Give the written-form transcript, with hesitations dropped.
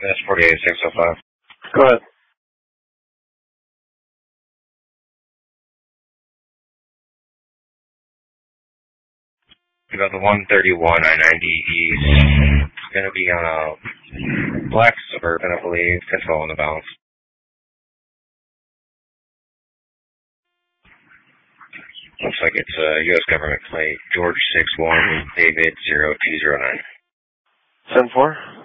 That's 48605. Go ahead. You got the 131 I-90 East. It's going to be on a black Suburban, I believe. That's all in the balance. Looks like it's a U.S. government plate. George 61, David 0209. 10-4.